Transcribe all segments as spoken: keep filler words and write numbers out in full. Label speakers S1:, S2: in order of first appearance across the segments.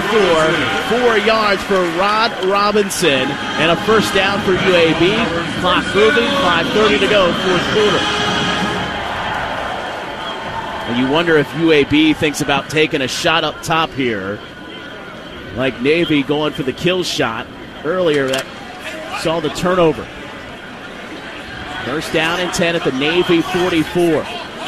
S1: forty-four. Four yards for Rod Robinson. And a first down for U A B. Clock moving. five thirty to go, fourth quarter. And you wonder if U A B thinks about taking a shot up top here. Like Navy going for the kill shot earlier. That saw the turnover. First down and ten at the Navy forty-four.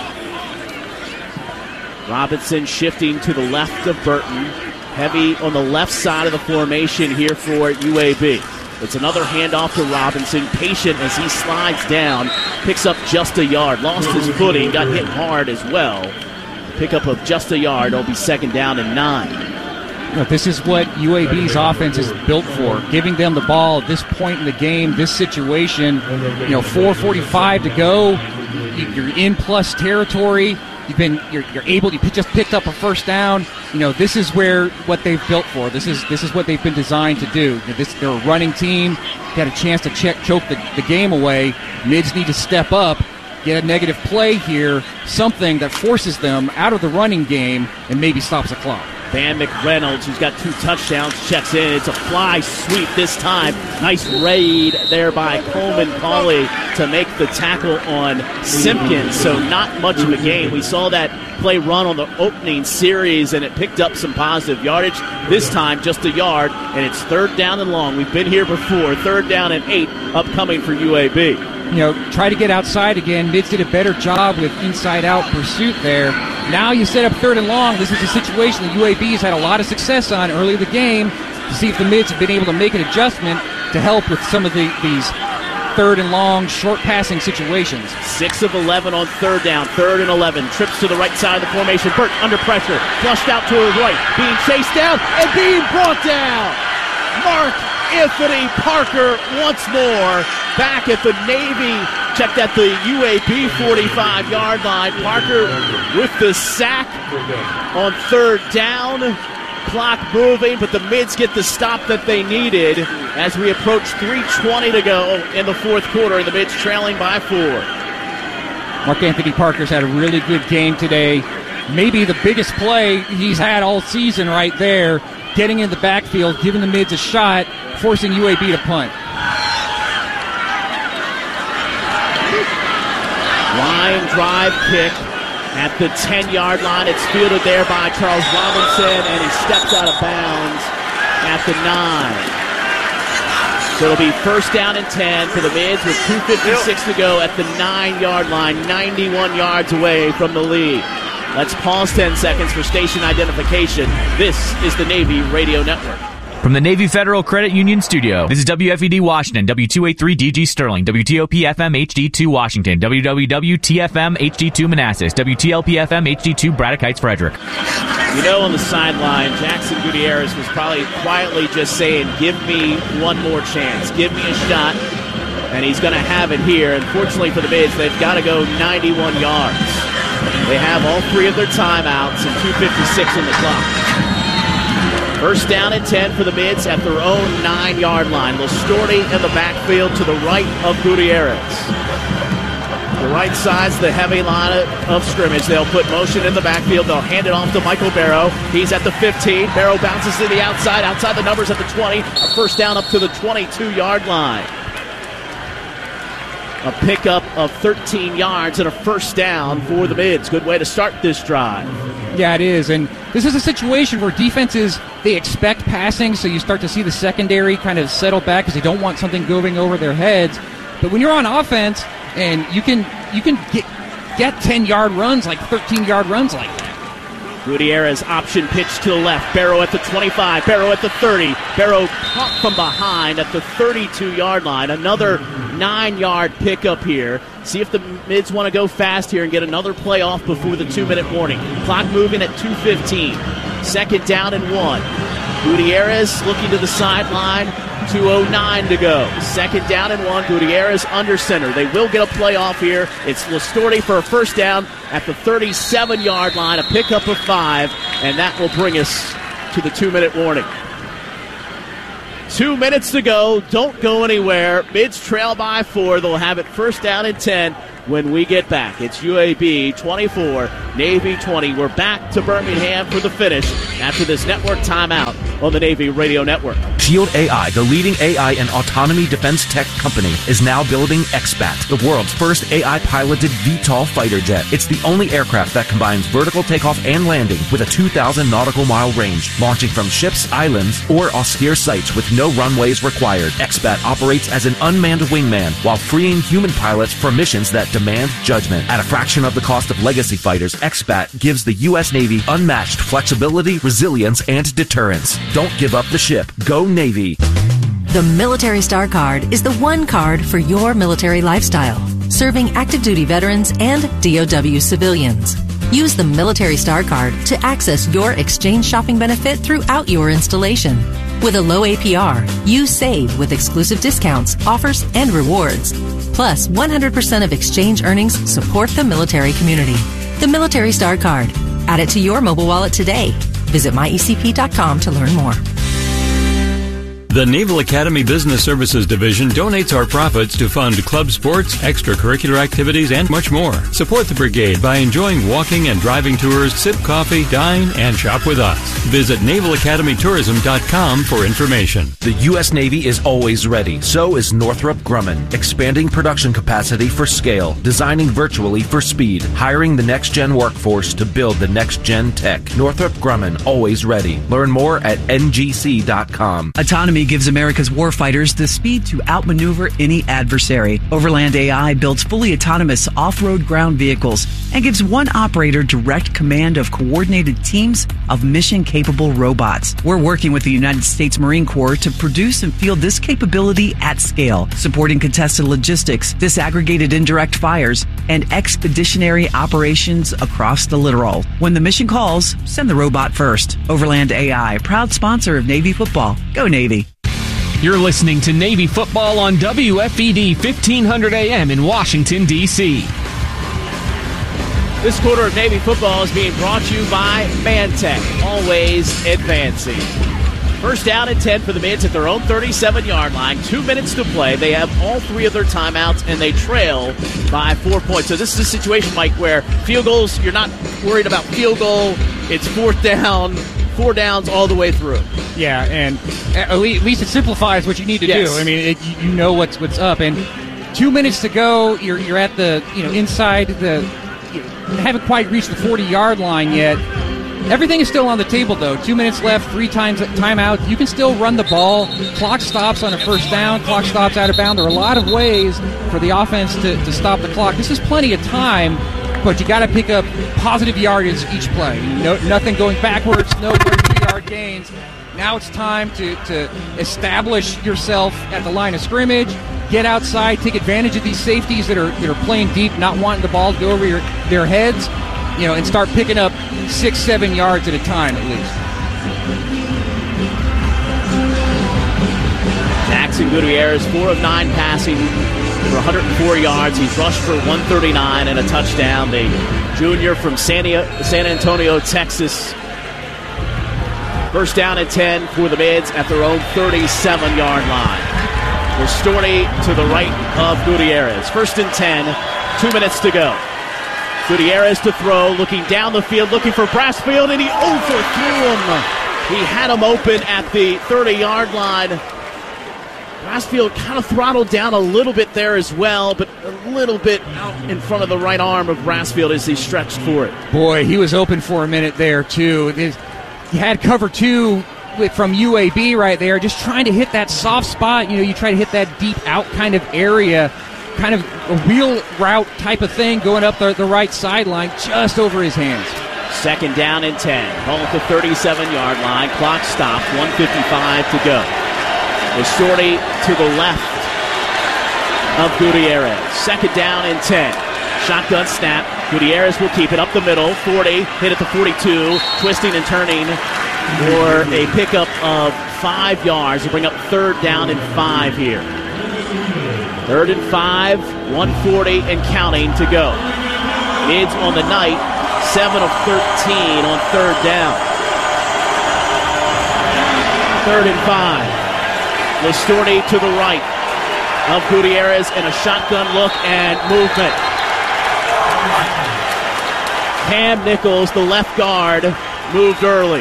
S1: Robinson shifting to the left of Burton. Heavy on the left side of the formation here for U A B. It's another handoff to Robinson. Patient as he slides down. Picks up just a yard. Lost his footing. Got hit hard as well. Pickup of just a yard. It'll be second down and nine.
S2: You know, this is what U A B's offense is built for. Giving them the ball at this point in the game, this situation. You know, four forty-five to go. You're in plus territory. You've been, you're, you're able. You just picked up a first down. You know, this is where what they've built for. This is this is what they've been designed to do. This, they're a running team. Got a chance to check, choke the, the game away. Mids need to step up, get a negative play here, something that forces them out of the running game and maybe stops the clock.
S1: Van McReynolds, who's got two touchdowns, checks in. It's a fly sweep this time. Nice raid there by Coleman Pauley to make the tackle on Simpkins. So not much of a game. We saw that play run on the opening series, and it picked up some positive yardage. This time, just a yard, and it's third down and long. We've been here before. Third down and eight upcoming for U A B.
S2: You know, try to get outside again. Mids did a better job with inside-out pursuit there. Now you set up third and long. This is a situation that U A B has had a lot of success on early in the game to see if the Mids have been able to make an adjustment to help with some of the, these third and long, short passing situations.
S1: six of eleven on third down, third and eleven. Trips to the right side of the formation. Burt under pressure. Flushed out to his right. Being chased down and being brought down. Mark Anthony Parker once more back at the Navy. Checked at the U A B forty-five-yard line. Parker with the sack on third down. Clock moving, but the Mids get the stop that they needed as we approach three twenty to go in the fourth quarter, and the Mids trailing by four.
S2: Mark Anthony Parker's had a really good game today. Maybe the biggest play he's had all season right there. Getting in the backfield, giving the Mids a shot, forcing U A B to punt.
S1: Line drive kick at the ten-yard line. It's fielded there by Charles Robinson, and he steps out of bounds at the nine. So it'll be first down and ten for the Mids with two fifty-six to go at the nine-yard line, ninety-one yards away from the lead. Let's pause ten seconds for station identification. This is the Navy Radio Network.
S3: From the Navy Federal Credit Union Studio, this is W F E D Washington, W two eighty-three D G Sterling, W T O P F M H D two Washington, W W W T F M H D two Manassas, W T L P F M H D two Braddock Heights Frederick.
S1: You know, on the sideline, Jackson Gutierrez was probably quietly just saying, give me one more chance, give me a shot, and he's going to have it here. Unfortunately for the Mids, they've got to go ninety-one yards. They have all three of their timeouts and two fifty-six on the clock. First down and ten for the Mids at their own nine-yard line. Lestorti in the backfield to the right of Gutierrez. The right side's the heavy line of scrimmage. They'll put motion in the backfield. They'll hand it off to Michael Barrow. He's at the fifteen. Barrow bounces to the outside. Outside the numbers at the twenty. A first down up to the twenty-two-yard line. A pickup of thirteen yards and a first down for the Mids. Good way to start this drive.
S2: Yeah, it is. And this is a situation where defenses, they expect passing, so you start to see the secondary kind of settle back because they don't want something going over their heads. But when you're on offense and you can you can get get ten-yard runs, like thirteen-yard runs like that.
S1: Gutierrez option pitch to the left. Barrow at the twenty-five. Barrow at the thirty. Barrow caught from behind at the thirty-two-yard line. Another nine-yard pickup here. See if the Mids want to go fast here and get another play off before the two-minute warning. Clock moving at two fifteen. Second down and one. Gutierrez looking to the sideline. two oh nine to go. Second down and one. Gutierrez under center. They will get a play off here. It's Lestorti for a first down at the thirty-seven-yard line. A pickup of five, and that will bring us to the two-minute warning. Two minutes to go. Don't go anywhere. Mids trail by four. They'll have it first down and ten when we get back. It's U A B twenty-four, Navy twenty. We're back to Birmingham for the finish after this network timeout on the Navy Radio Network.
S4: Shield A I, the leading A I and autonomy defense tech company, is now building X BAT, the world's first A I-piloted V TOL fighter jet. It's the only aircraft that combines vertical takeoff and landing with a two thousand nautical mile range, launching from ships, islands, or austere sites with no runways required. X BAT operates as an unmanned wingman while freeing human pilots for missions that demand judgment. At a fraction of the cost of legacy fighters, X BAT gives the U S Navy unmatched flexibility, resilience, and deterrence. Don't give up the ship. Go Navy.
S5: The Military Star Card is the one card for your military lifestyle, serving active duty veterans and D O W civilians. Use the Military Star Card to access your exchange shopping benefit throughout your installation. With a low A P R, you save with exclusive discounts, offers, and rewards. Plus, one hundred percent of exchange earnings support the military community. The Military Star Card. Add it to your mobile wallet today. Visit my E C P dot com to learn more.
S6: The Naval Academy Business Services Division donates our profits to fund club sports, extracurricular activities, and much more. Support the brigade by enjoying walking and driving tours, sip coffee, dine, and shop with us. Visit naval academy tourism dot com for information.
S4: The U S Navy is always ready. So is Northrop Grumman, expanding production capacity for scale, designing virtually for speed, hiring the next-gen workforce to build the next-gen tech. Northrop Grumman, always ready. Learn more at N G C dot com.
S7: Autonomy gives America's warfighters the speed to outmaneuver any adversary. Overland A I builds fully autonomous off-road ground vehicles and gives one operator direct command of coordinated teams of mission-capable robots. We're working with the United States Marine Corps to produce and field this capability at scale, supporting contested logistics, disaggregated indirect fires, and expeditionary operations across the littoral. When the mission calls, send the robot first. Overland A I, proud sponsor of Navy football. Go Navy.
S8: You're listening to Navy football on W F E D fifteen hundred A M in Washington, D C
S1: This quarter of Navy football is being brought to you by Mantech, always advancing. First down and ten for the Mids at their own thirty-seven-yard line. Two minutes to play. They have all three of their timeouts, and they trail by four points. So this is a situation, Mike, where field goals, you're not worried about field goal. It's fourth down, four downs all the way through.
S2: Yeah, and at least it simplifies what you need to
S1: yes.
S2: do. I mean, it, you know what's what's up, and two minutes to go. You're you're at the you know inside the. You haven't quite reached the forty-yard line yet. Everything is still on the table, though. Two minutes left, three times timeout. You can still run the ball. Clock stops on a first down. Clock stops out of bounds. There are a lot of ways for the offense to, to stop the clock. This is plenty of time, but you got to pick up positive yardage each play. No, nothing going backwards, no thirty-yard gains. Now it's time to, to establish yourself at the line of scrimmage, get outside, take advantage of these safeties that are that are playing deep, not wanting the ball to go over your, their heads, you know, and start picking up six, seven yards at a time at least.
S1: Jackson Gutierrez, four of nine passing for one hundred four yards. He's rushed for one thirty-nine and a touchdown. The junior from San, San Antonio, Texas. First down and ten for the Mids at their own thirty-seven-yard line. Ristorni to the right of Gutierrez. First and ten, two minutes to go. Gutierrez to throw, looking down the field, looking for Brassfield, and he overthrew him. He had him open at the thirty-yard line. Brassfield kind of throttled down a little bit there as well, but a little bit out in front of the right arm of Brassfield as he stretched for it.
S2: Boy, he was open for a minute there, too. He had cover two with, from U A B right there, just trying to hit that soft spot. You know, you try to hit that deep out kind of area, kind of a wheel route type of thing going up the, the right sideline, just over his hands.
S1: Second down and ten. Ball at the thirty-seven-yard line. Clock stopped. one fifty-five to go. Ristorni to the left of Gutierrez. Second down and ten. Shotgun snap. Gutierrez will keep it up the middle. forty. Hit at the forty-two. Twisting and turning for a pickup of five yards to bring up third down and five here. Third and five. one forty and counting to go. Mids on the night. seven of thirteen on third down. Third and five. Ristorni to the right of Gutierrez and a shotgun look and movement. Cam Nichols, the left guard, moved early.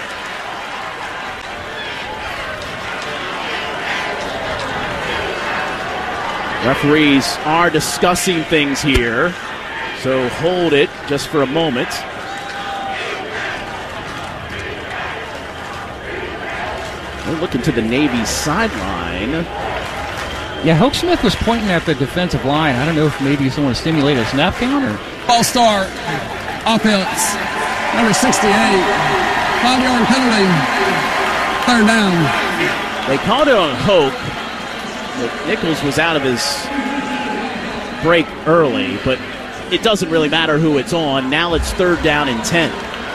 S1: Referees are discussing things here, so hold it just for a moment. We're looking to the Navy sideline.
S2: Yeah, Hoke Smith was pointing at the defensive line. I don't know if maybe someone stimulated a snap count or...
S9: Ball start. Offense. Number sixty-eight. Five-yard penalty. Third down.
S1: They called it on Hoke. But Nichols was out of his break early, but it doesn't really matter who it's on. Now it's third down and ten.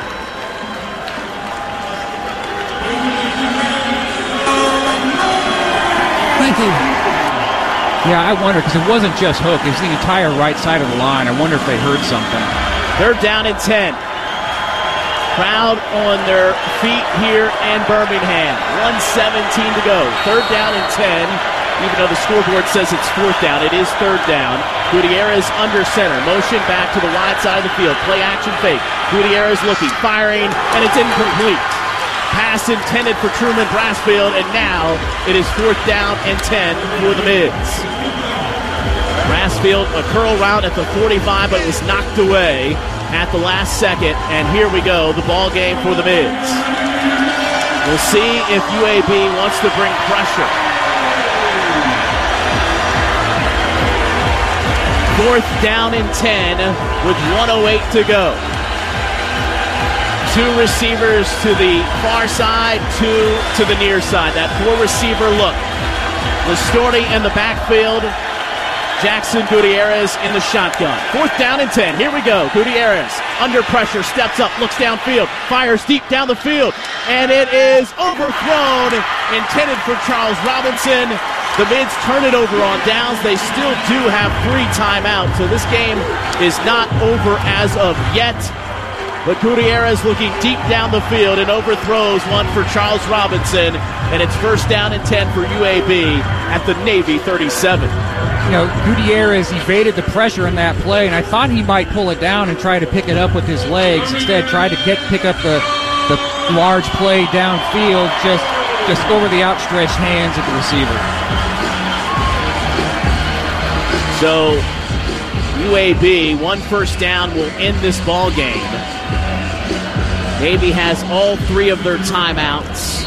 S9: Thank you.
S2: Yeah, I wonder, because it wasn't just Hook. It was the entire right side of the line. I wonder if they heard something.
S1: Third down and ten. Crowd on their feet here in Birmingham. one seventeen to go. Third down and ten. Even though the scoreboard says it's fourth down, it is third down. Gutierrez under center. Motion back to the wide side of the field. Play action fake. Gutierrez looking, firing, and it's incomplete. Pass intended for Truman Brassfield, and now it is fourth down and ten for the Mids. Brassfield, a curl route at the forty-five, but it was knocked away at the last second, and here we go, the ball game for the Mids. We'll see if U A B wants to bring pressure. Fourth down and ten with one oh eight to go. Two receivers to the far side, two to the near side. That four-receiver look. Listorti in the backfield. Jackson Gutierrez in the shotgun. Fourth down and ten. Here we go. Gutierrez under pressure, steps up, looks downfield, fires deep down the field, and it is overthrown. Intended for Charles Robinson. The Mids turn it over on downs. They still do have three timeouts, so this game is not over as of yet. But Gutierrez looking deep down the field and overthrows one for Charles Robinson, and it's first down and ten for U A B at the Navy thirty-seven.
S2: You know, Gutierrez evaded the pressure in that play, and I thought he might pull it down and try to pick it up with his legs. Instead, tried to get pick up the the large play downfield, just just over the outstretched hands of the receiver.
S1: So U A B, one first down will end this ball game. Navy has all three of their timeouts.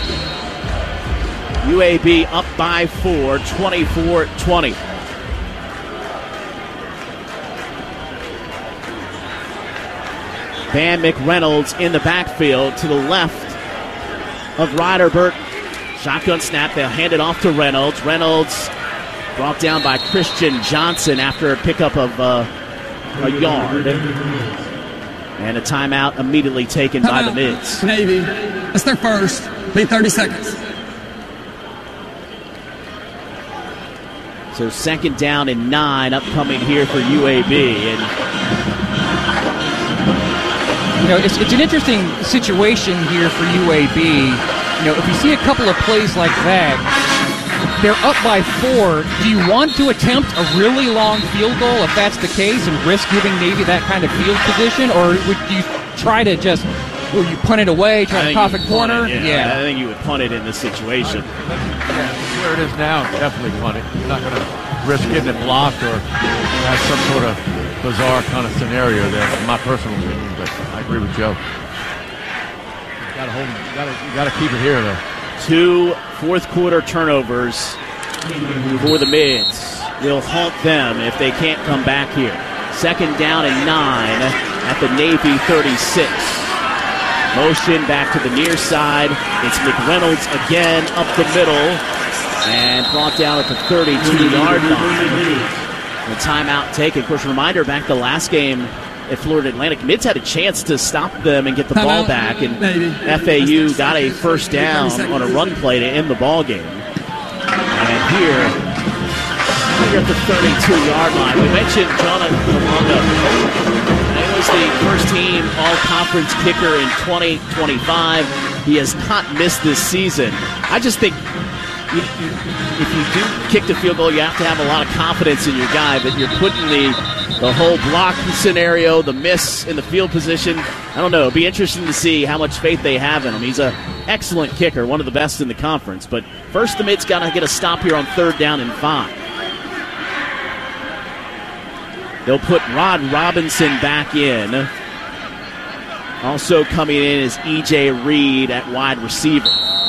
S1: U A B up by four, twenty-four twenty. Van McReynolds in the backfield to the left of Ryder Burton. Shotgun snap, they'll hand it off to Reynolds. Reynolds brought down by Christian Johnson after a pickup of uh, a yard. And a timeout immediately taken by the Mids.
S9: Navy, that's their first. Be thirty seconds.
S1: So second down and nine upcoming here for U A B. And
S2: you know, it's, it's an interesting situation here for U A B. You know, if you see a couple of plays like that, they're up by four. Do you want to attempt a really long field goal if that's the case and risk giving Navy that kind of field position? Or would you try to just, will you punt it away, try to cough a corner?
S1: It, yeah, yeah, I think you would punt it in this situation.
S10: Yeah, where it is now, definitely punt it. You're not going to risk getting it blocked or have some sort of bizarre kind of scenario there, in my personal opinion, but I agree with Joe. You got to hold, you got to, you got to keep it here, though.
S1: Two fourth quarter turnovers for the Mids will haunt them if they can't come back here. Second down and nine at the Navy thirty-six. Motion back to the near side. It's McReynolds again up the middle and brought down at the thirty-two-yard line. The timeout taken. Of course, reminder back the last game at Florida Atlantic, Mids had a chance to stop them and get the ball back, and F A U got a first down on a run play to end the ball game. And here, here at the thirty-two-yard line, we mentioned Jonathan Malonga. He was the first-team all-conference kicker in twenty twenty-five. He has not missed this season. I just think you, you, if you do kick the field goal, you have to have a lot of confidence in your guy, but you're putting the the whole block scenario, the miss in the field position. I don't know. It'll be interesting to see how much faith they have in him. He's an excellent kicker, one of the best in the conference. But first, the Mids got to get a stop here on third down and five. They'll put Rod Robinson back in. Also coming in is E J Reed at wide receiver.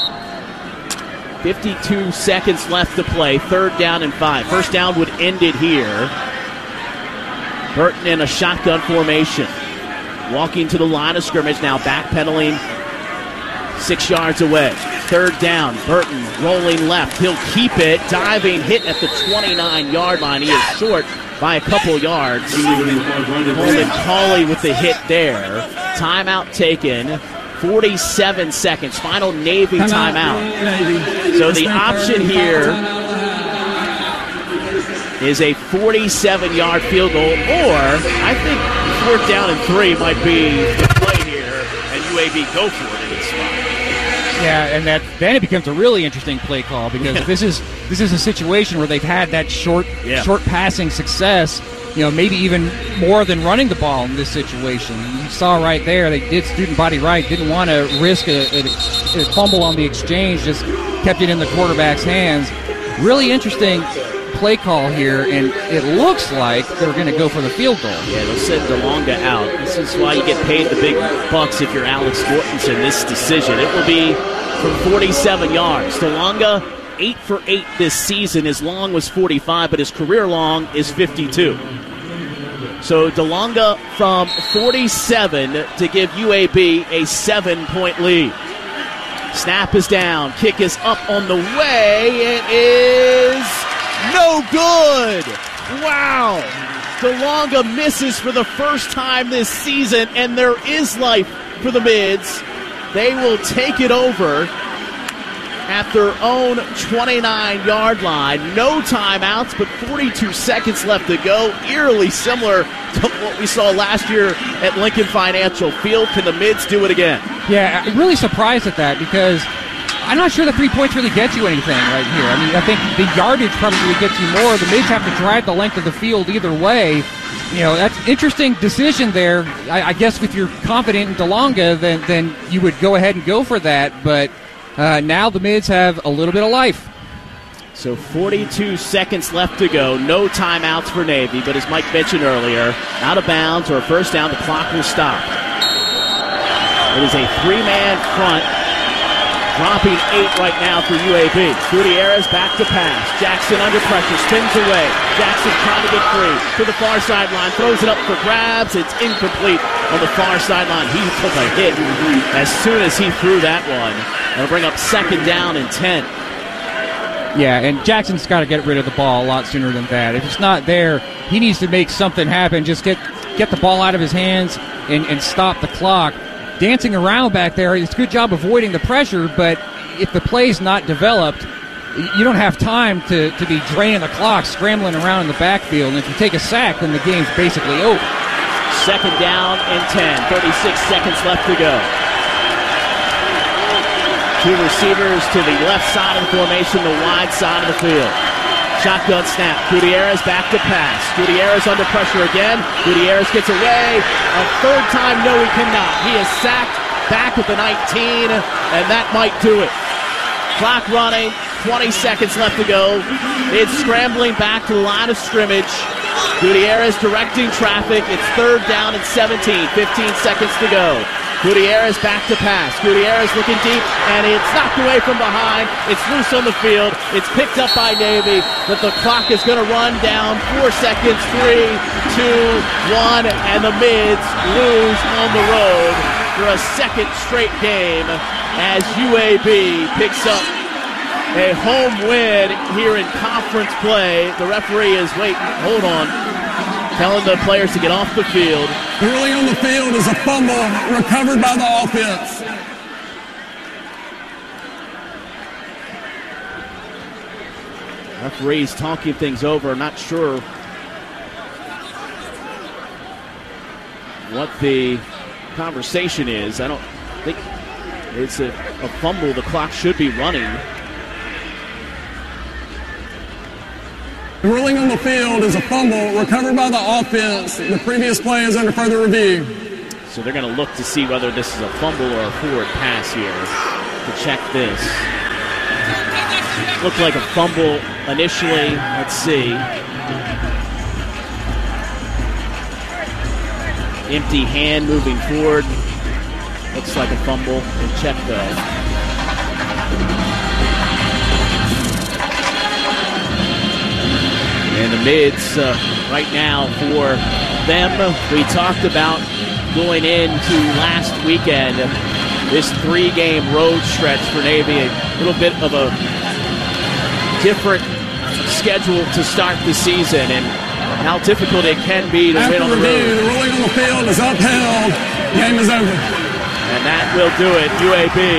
S1: fifty-two seconds left to play. Third down and five. First down would end it here. Burton in a shotgun formation. Walking to the line of scrimmage now, backpedaling six yards away. Third down, Burton rolling left. He'll keep it, diving, hit at the twenty-nine-yard line. He is short by a couple yards. Coleman Cauley with the hit there. Timeout taken. forty-seven seconds. Final Navy timeout. So the option here is a forty-seven-yard field goal, or I think fourth down and three might be the play here, and U A B go for it in this spot.
S2: Yeah, and that then it becomes a really interesting play call because
S1: Yeah.
S2: this is this is a situation where they've had that short
S1: Yeah.
S2: short passing success. You know, maybe even more than running the ball in this situation. You saw right there, they did student body right, didn't want to risk a, a, a fumble on the exchange, just kept it in the quarterback's hands. Really interesting play call here, and it looks like they're going to go for the field goal.
S1: Yeah, they'll send DeLonga out. This is why you get paid the big bucks if you're Alex Mortensen, this decision. It will be from forty-seven yards. DeLonga, eight for eight this season. His long was forty-five, but his career long is fifty-two. So DeLonga from forty-seven to give U A B a seven-point lead. Snap is down. Kick is up on the way. It is no good. Wow. DeLonga misses for the first time this season, and there is life for the Mids. They will take it over at their own twenty-nine-yard line. No timeouts, but forty-two seconds left to go. Eerily similar to what we saw last year at Lincoln Financial Field. Can the Mids do it again?
S2: Yeah, I'm really surprised at that because I'm not sure the three points really get you anything right here. I mean, I think the yardage probably gets you more. The Mids have to drive the length of the field either way. You know, that's an interesting decision there. I, I guess if you're confident in DeLonga, then, then you would go ahead and go for that. But uh, now the Mids have a little bit of life.
S1: So forty-two seconds left to go. No timeouts for Navy, but as Mike mentioned earlier, out of bounds or a first down, the clock will stop. It is a three-man front, dropping eight right now for U A B. Gutierrez back to pass. Jackson under pressure, spins away. Jackson trying to get free to the far sideline, throws it up for grabs. It's incomplete on the far sideline. He took a hit as soon as he threw that one. It'll bring up second down and ten.
S2: Yeah, and Jackson's got to get rid of the ball a lot sooner than that. If it's not there, he needs to make something happen. Just get get the ball out of his hands and, and stop the clock. Dancing around back there, it's a good job avoiding the pressure, but if the play's not developed, you don't have time to, to be draining the clock, scrambling around in the backfield. And if you take a sack, then the game's basically over.
S1: Second down and ten. thirty-six seconds left to go. Two receivers to the left side of the formation, the wide side of the field. Shotgun snap. Gutierrez back to pass. Gutierrez under pressure again. Gutierrez gets away. A third time, no, he cannot. He is sacked back at the nineteen, and that might do it. Clock running. twenty seconds left to go. It's scrambling back to the line of scrimmage. Gutierrez directing traffic. It's third down and seventeen. fifteen seconds to go. Gutierrez back to pass. Gutierrez looking deep, and it's knocked away from behind. It's loose on the field. It's picked up by Navy, but the clock is going to run down. Four seconds, three, two, one, and the Mids lose on the road for a second straight game as U A B picks up a home win here in conference play. The referee is waiting. Hold on. Telling the players to get off the field.
S9: Early on the field is a fumble recovered by the offense.
S1: Referee's talking things over. Not sure what the conversation is. I don't think it's a, a fumble. The clock should be running.
S9: The ruling on the field is a fumble recovered by the offense. The previous play is under further review.
S1: So they're going to look to see whether this is a fumble or a forward pass here to check this. Looked like a fumble initially. Let's see. Empty hand moving forward. Looks like a fumble. We'll check though. And the mids uh, right now for them, we talked about going into last weekend, this three-game road stretch for Navy, a little bit of a different schedule to start the season, and how difficult it can be to
S9: After
S1: win on the
S9: review,
S1: road.
S9: The ruling on the field is upheld. Game is over.
S1: And that will do it. U A B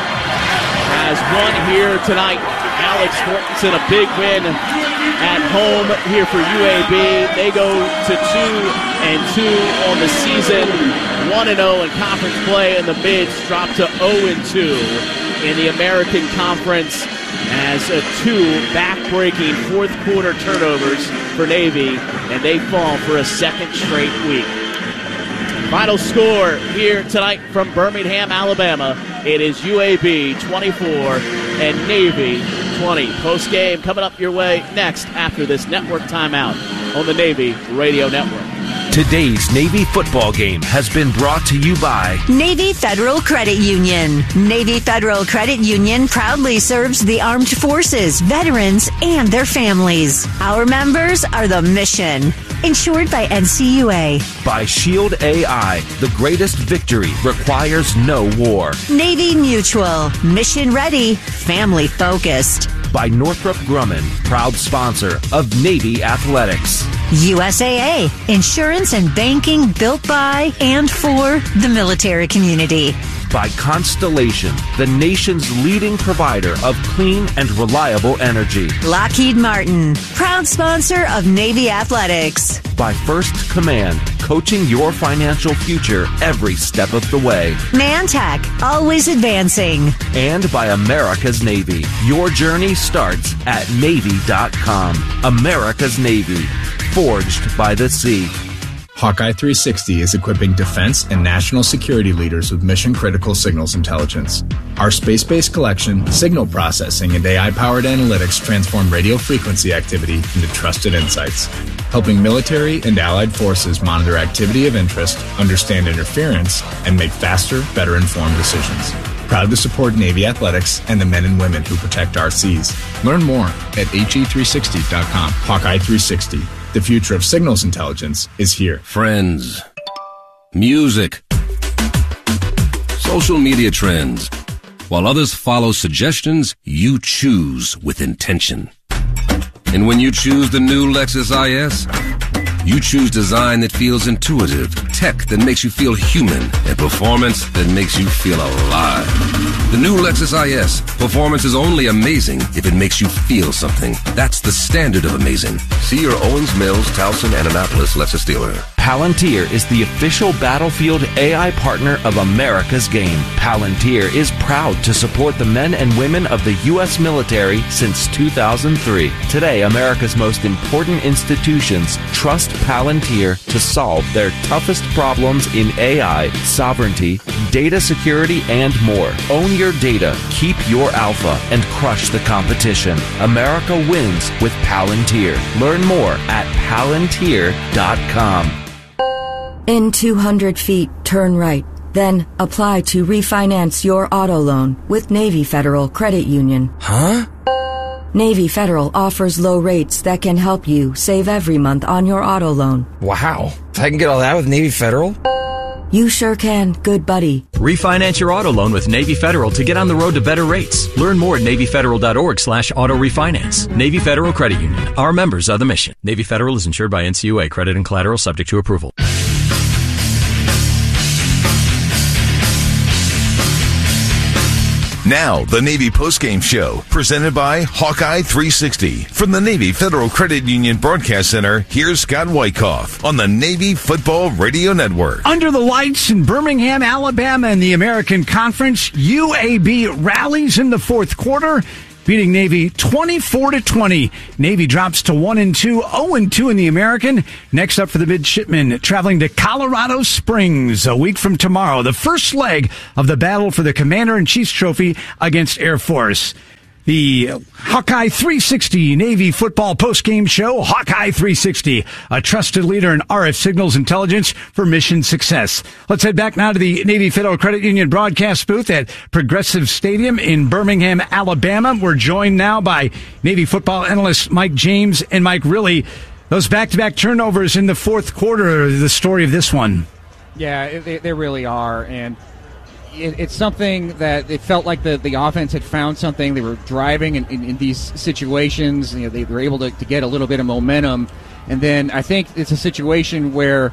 S1: has won here tonight. Alex Mortensen, a big win at home here for U A B. They go to two and two on the season, one and oh in conference play, and the Mids drop to oh and two in the American Conference as a two back-breaking fourth quarter turnovers for Navy, and they fall for a second straight week. Final score here tonight from Birmingham, Alabama. It is U A B twenty-four and Navy twenty. Post game coming up your way next after this network timeout on the Navy Radio Network.
S4: Today's Navy football game has been brought to you by
S11: Navy Federal Credit Union. Navy Federal Credit Union proudly serves the armed forces, veterans, and their families. Our members are the mission. Insured by N C U A.
S4: By Shield A I. The greatest victory requires no war.
S11: Navy Mutual. Mission ready. Family focused.
S4: By Northrop Grumman. Proud sponsor of Navy Athletics.
S11: U S A A. Insurance and banking built by and for the military community.
S4: By Constellation, the nation's leading provider of clean and reliable energy.
S11: Lockheed Martin, proud sponsor of Navy Athletics.
S4: By First Command, coaching your financial future every step of the way.
S11: Mantac, always advancing.
S4: And by America's Navy. Your journey starts at Navy dot com. America's Navy, forged by the sea.
S12: Hawkeye three sixty is equipping defense and national security leaders with mission-critical signals intelligence. Our space-based collection, signal processing, and A I-powered analytics transform radio frequency activity into trusted insights, helping military and allied forces monitor activity of interest, understand interference, and make faster, better-informed decisions. Proud to support Navy Athletics and the men and women who protect our seas. Learn more at H E three sixty dot com. Hawkeye three sixty. The future of signals intelligence is here.
S13: Friends. Music. Social media trends. While others follow suggestions, you choose with intention. And when you choose the new Lexus I S, you choose design that feels intuitive, tech that makes you feel human, and performance that makes you feel alive. The new Lexus I S. Performance is only amazing if it makes you feel something. That's the standard of amazing. See your Owens Mills, Towson, and Annapolis Lexus dealer.
S4: Palantir is the official Battlefield A I partner of America's Game. Palantir is proud to support the men and women of the U S military since two thousand three. Today, America's most important institutions trust Palantir to solve their toughest problems in A I, sovereignty, data security, and more. Own your data, keep your alpha, and crush the competition. America wins with Palantir. Learn more at palantir dot com.
S14: In two hundred feet, turn right. Then apply to refinance your auto loan with Navy Federal Credit Union.
S15: Huh?
S14: Navy Federal offers low rates that can help you save every month on your auto loan.
S15: Wow. If I can get all that with Navy Federal?
S14: You sure can, good buddy.
S16: Refinance your auto loan with Navy Federal to get on the road to better rates. Learn more at navy federal dot org slash auto refinance. Navy Federal Credit Union. Our members are the mission. Navy Federal is insured by N C U A. Credit and collateral subject to approval.
S17: Now, the Navy Postgame Show, presented by Hawkeye three sixty. From the Navy Federal Credit Union Broadcast Center, here's Scott Wyckoff on the Navy Football Radio Network.
S18: Under the lights in Birmingham, Alabama in the American Conference, U A B rallies in the fourth quarter beating Navy twenty-four to twenty. Navy drops to one and two, oh and two in the American. Next up for the midshipmen, traveling to Colorado Springs a week from tomorrow, the first leg of the battle for the Commander-in-Chief's Trophy against Air Force. The Hawkeye three sixty Navy football postgame show, Hawkeye three sixty, a trusted leader in R F signals intelligence for mission success. Let's head back now to the Navy Federal Credit Union broadcast booth at Progressive Stadium in Birmingham, Alabama. We're joined now by Navy football analyst Mike James. And Mike, really, those back-to-back turnovers in the fourth quarter are the story of this one.
S2: Yeah, they, they really are, and it's something that it felt like the, the offense had found something. They were driving in, in, in these situations. You know, they were able to, to get a little bit of momentum. And then I think it's a situation where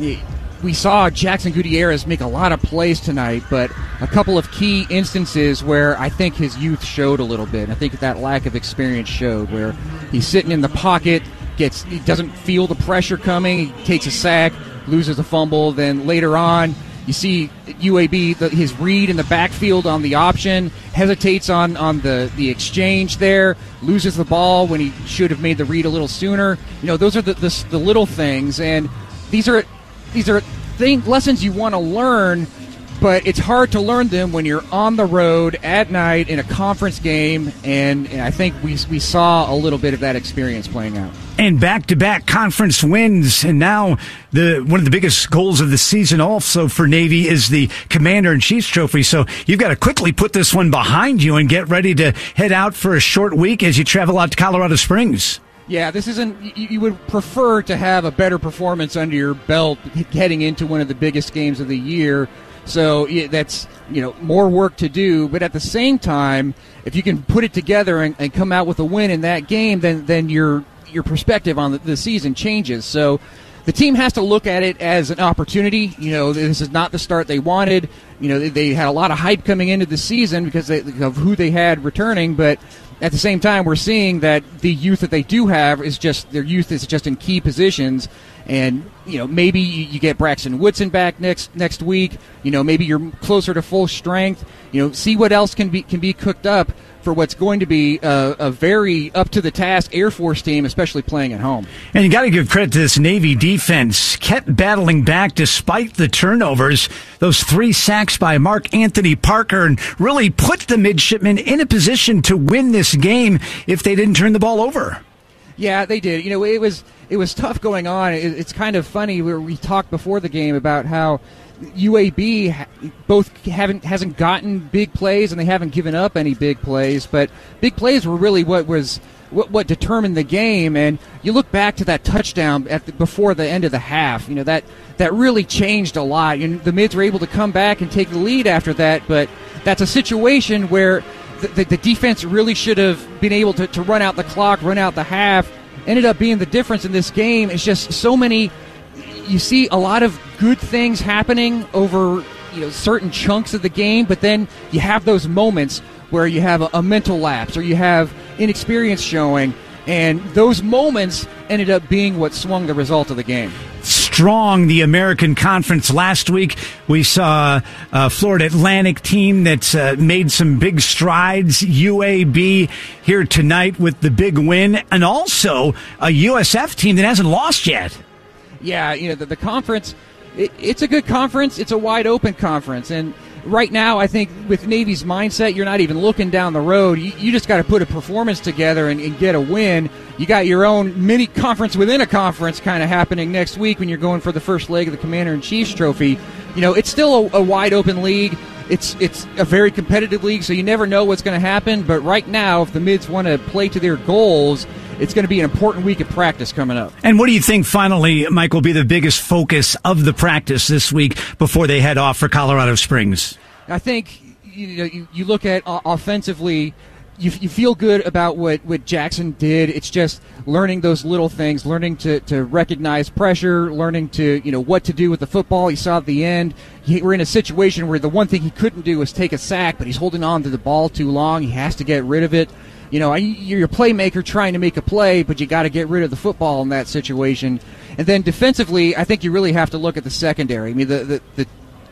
S2: we saw Jackson Gutierrez make a lot of plays tonight, but a couple of key instances where I think his youth showed a little bit. I think that lack of experience showed, where he's sitting in the pocket, gets he doesn't feel the pressure coming, he takes a sack, loses a fumble, then later on, you see U A B, the, his read in the backfield on the option, hesitates on, on the, the exchange there, loses the ball when he should have made the read a little sooner. You know, those are the, the, the little things, and these are these are thing, lessons you want to learn, but it's hard to learn them when you're on the road at night in a conference game, and, and I think we we saw a little bit of that experience playing out.
S18: And back-to-back conference wins, and now the one of the biggest goals of the season also for Navy is the Commander-in-Chief's Trophy. So you've got to quickly put this one behind you and get ready to head out for a short week as you travel out to Colorado Springs.
S2: Yeah, this isn't. You would prefer to have a better performance under your belt heading into one of the biggest games of the year. So yeah, that's, you know, more work to do. But at the same time, if you can put it together and, and come out with a win in that game, then then your your perspective on the, the season changes. So the team has to look at it as an opportunity. You know, this is not the start they wanted. You know, they, they had a lot of hype coming into the season because they, of who they had returning, but at the same time, we're seeing that the youth that they do have is just their youth is just in key positions, and you know maybe you, you get Braxton Woodson back next next week. You know maybe you're closer to full strength. You know see what else can be can be cooked up for what's going to be a, a very up to the task Air Force team, especially playing at home.
S18: And you got to give credit to this Navy defense. Kept battling back despite the turnovers. Those three sacks by Mark Anthony Parker, and really put the midshipmen in a position to win this game if they didn't turn the ball over.
S2: Yeah, they did. You know, it was it was tough going on. It, it's kind of funny where we talked before the game about how U A B both haven't hasn't gotten big plays and they haven't given up any big plays, but big plays were really what was what, what determined the game. And you look back to that touchdown at the, before the end of the half, you know that that really changed a lot. And the Mids were able to come back and take the lead after that, but that's a situation where the, the, the defense really should have been able to, to run out the clock, run out the half. Ended up being the difference in this game. It's just so many. You see a lot of good things happening over, you know, certain chunks of the game, but then you have those moments where you have a, a mental lapse or you have inexperience showing, and those moments ended up being what swung the result of the game.
S18: Strong, the American Conference last week. We saw a Florida Atlantic team that's uh, made some big strides. U A B here tonight with the big win, and also a U S F team that hasn't lost yet.
S2: Yeah, you know, the, the conference, it, it's a good conference. It's a wide open conference. And right now, I think with Navy's mindset, you're not even looking down the road. You, you just got to put a performance together and, and get a win. You got your own mini conference within a conference kind of happening next week when you're going for the first leg of the Commander-in-Chief's Trophy. You know, it's still a, a wide open league. It's it's a very competitive league, so you never know what's going to happen. But right now, if the Mids want to play to their goals, it's going to be an important week of practice coming up.
S18: And what do you think, finally, Mike, will be the biggest focus of the practice this week before they head off for Colorado Springs?
S2: I think you know, you, you look at uh, offensively, you, you feel good about what, what Jackson did. It's just learning those little things, learning to, to recognize pressure, learning to, you know, what to do with the football. You saw at the end, he, we're in a situation where the one thing he couldn't do was take a sack, but he's holding on to the ball too long. He has to get rid of it. You know, you're a playmaker trying to make a play, but you got to get rid of the football in that situation. And then defensively, I think you really have to look at the secondary. I mean, the the, the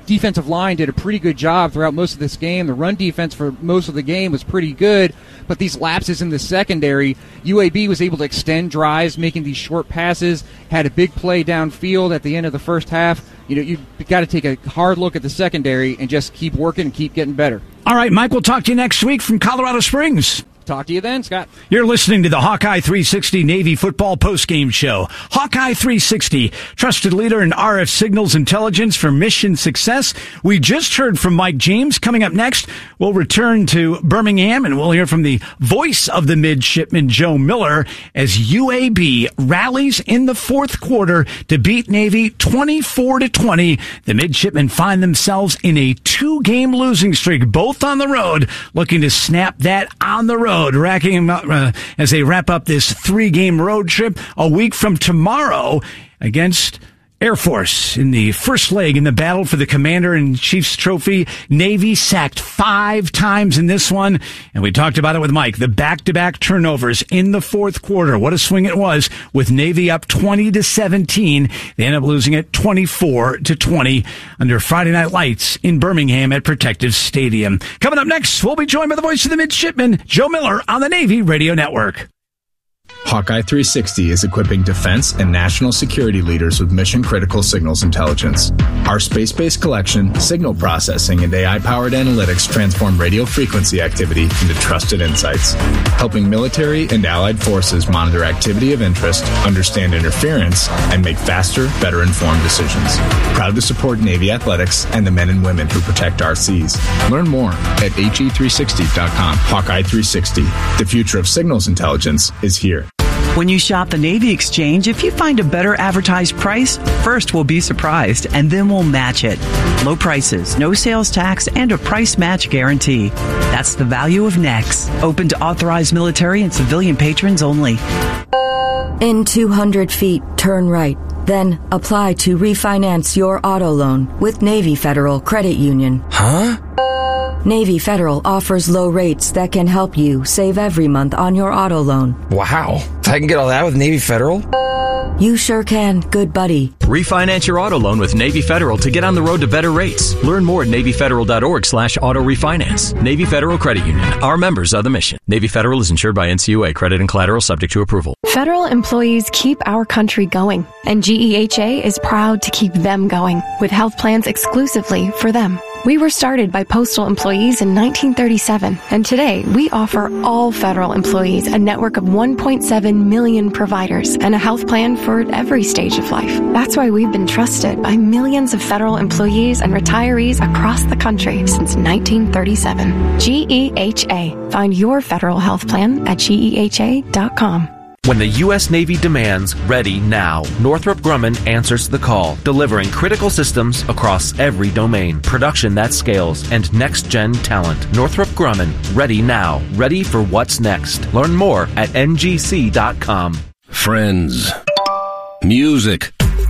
S2: defensive line did a pretty good job throughout most of this game. The run defense for most of the game was pretty good, but these lapses in the secondary, U A B was able to extend drives, making these short passes, had a big play downfield at the end of the first half. You know, you've got to take a hard look at the secondary and just keep working and keep getting better.
S18: All right, Mike, we'll talk to you next week from Colorado Springs.
S2: Talk to you then, Scott.
S18: You're listening to the Hawkeye three sixty Navy Football Postgame Show. Hawkeye three sixty, trusted leader in R F signals intelligence for mission success. We just heard from Mike James. Coming up next, we'll return to Birmingham, and we'll hear from the voice of the midshipman, Joe Miller, as U A B rallies in the fourth quarter to beat Navy twenty-four to twenty. The midshipmen find themselves in a two-game losing streak, both on the road, looking to snap that on the road. Racking them up uh, as they wrap up this three-game road trip a week from tomorrow against Air Force in the first leg in the battle for the Commander-in-Chief's trophy. Navy sacked five times in this one, and we talked about it with Mike. The back-to-back turnovers in the fourth quarter. What a swing it was with Navy up twenty to seventeen. They end up losing it twenty-four to twenty under Friday Night Lights in Birmingham at Protective Stadium. Coming up next, we'll be joined by the voice of the midshipman, Joe Miller, on the Navy Radio Network.
S12: Hawkeye three sixty is equipping defense and national security leaders with mission-critical signals intelligence. Our space-based collection, signal processing, and A I-powered analytics transform radio frequency activity into trusted insights, helping military and allied forces monitor activity of interest, understand interference, and make faster, better-informed decisions. Proud to support Navy athletics and the men and women who protect our seas. Learn more at H E three sixty dot com. Hawkeye three sixty. The future of signals intelligence is here.
S7: When you shop the Navy Exchange, if you find a better advertised price, first we'll be surprised, and then we'll match it. Low prices, no sales tax, and a price match guarantee. That's the value of N E X. Open to authorized military and civilian patrons only.
S14: In two hundred feet, turn right. Then apply to refinance your auto loan with Navy Federal Credit Union.
S15: Huh?
S14: Navy Federal offers low rates that can help you save every month on your auto loan.
S15: Wow. I can get all that with Navy Federal?
S14: You sure can, good buddy.
S16: Refinance your auto loan with Navy Federal to get on the road to better rates. Learn more at Navy Federal dot org slash auto refinance. Navy Federal Credit Union. Our members are the mission. Navy Federal is insured by N C U A. Credit and collateral subject to approval.
S19: Federal employees keep our country going, and G E H A is proud to keep them going with health plans exclusively for them. We were started by postal employees in nineteen thirty-seven, and today we offer all federal employees a network of one point seven million providers and a health plan for every stage of life. That's why we've been trusted by millions of federal employees and retirees across the country since nineteen thirty-seven. G E H A. Find your federal health plan at G E H A dot com.
S4: When the U S Navy demands ready now, Northrop Grumman answers the call, delivering critical systems across every domain, production that scales, and next-gen talent. Northrop Grumman, ready now, ready for what's next. Learn more at N G C dot com.
S13: Friends, music,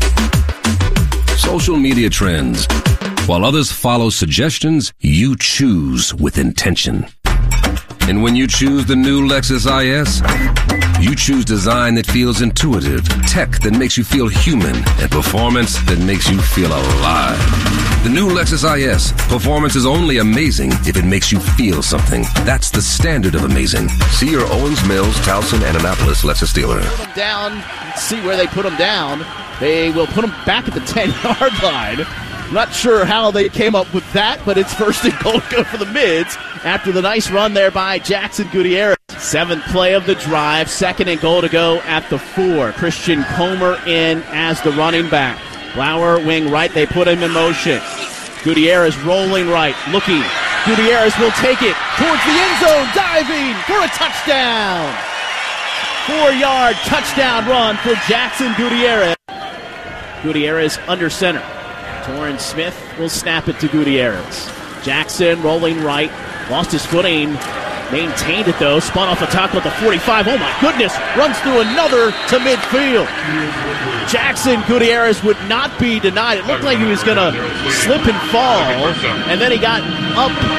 S13: social media trends. While others follow suggestions, you choose with intention. And when you choose the new Lexus I S, you choose design that feels intuitive, tech that makes you feel human, and performance that makes you feel alive. The new Lexus I S. Performance is only amazing if it makes you feel something. That's the standard of amazing. See your Owens Mills, Towson, and Annapolis Lexus dealer.
S1: Put them down. Let's see where they put them down. They will put them back at the ten-yard line. Not sure how they came up with that, but it's first and goal to go for the Mids after the nice run there by Jackson Gutierrez. Seventh play of the drive, second and goal to go at the four. Christian Comer in as the running back. Lauer wing right, they put him in motion. Gutierrez rolling right, looking. Gutierrez will take it towards the end zone, diving for a touchdown. Four-yard touchdown run for Jackson Gutierrez. Gutierrez under center. Torrance Smith will snap it to Gutierrez. Jackson rolling right, lost his footing, maintained it though, spun off a tackle at the forty-five. Oh my goodness, runs through another to midfield. Jackson Gutierrez would not be denied. It looked like he was going to slip and fall, and then he got up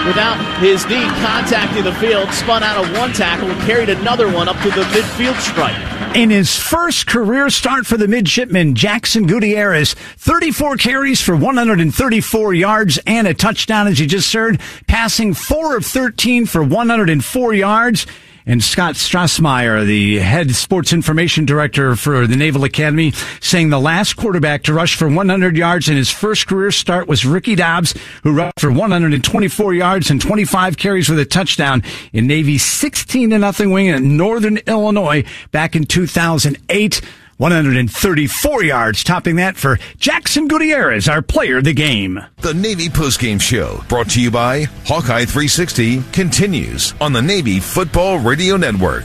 S1: without his knee contacting the field, spun out of one tackle and carried another one up to the midfield stripe.
S18: In his first career start for the midshipman, Jackson Gutierrez, thirty-four carries for one hundred thirty-four yards and a touchdown, as you just heard, passing four of thirteen for one hundred four yards. And Scott Strassmeyer, the head sports information director for the Naval Academy, saying the last quarterback to rush for one hundred yards in his first career start was Ricky Dobbs, who rushed for one hundred twenty-four yards and twenty-five carries with a touchdown in Navy's sixteen to nothing win at Northern Illinois back in two thousand eight. one hundred thirty-four yards, topping that for Jackson Gutierrez, our player of the game.
S17: The Navy Postgame Show, brought to you by Hawkeye three sixty, continues on the Navy Football Radio Network.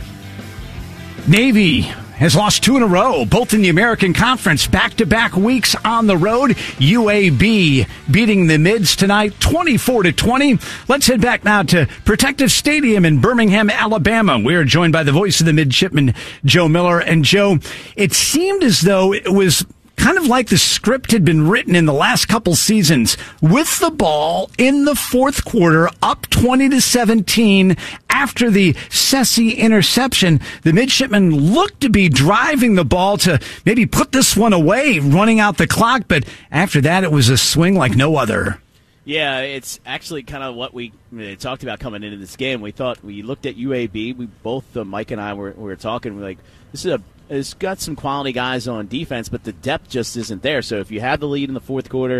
S18: Navy has lost two in a row, both in the American Conference, back-to-back weeks on the road. U A B beating the Mids tonight, twenty-four to twenty. Let's head back now to Protective Stadium in Birmingham, Alabama. We are joined by the voice of the midshipman, Joe Miller. And Joe, it seemed as though it was kind of like the script had been written in the last couple seasons. With the ball in the fourth quarter, up twenty to seventeen after the Sessi interception, the midshipmen looked to be driving the ball to maybe put this one away, running out the clock, but after that it was a swing like no other.
S1: Yeah, it's actually kind of what we talked about coming into this game. We thought, we looked at U A B, we both, uh, Mike and I were, we were talking, we're like, this is a It's got some quality guys on defense, but the depth just isn't there. So if you have the lead in the fourth quarter,